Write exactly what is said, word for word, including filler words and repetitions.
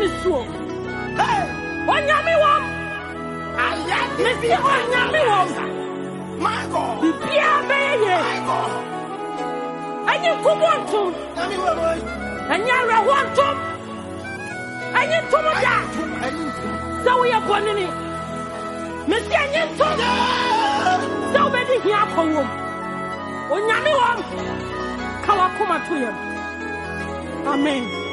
so. Hey, when you me one, me see when you me one. My God, the Pierre Baye. My God, and you come on to, and you want to, and you come on that. So we are born in it. Me see and you so, so many here for you. When you me one, come on, come on to him. Amen.